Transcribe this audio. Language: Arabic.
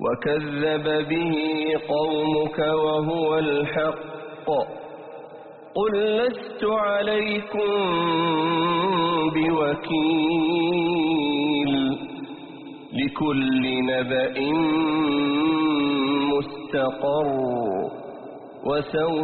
وكذب به قومك وهو الحق قل لست عليكم بوكيل لكل نبأ مستقر وسوف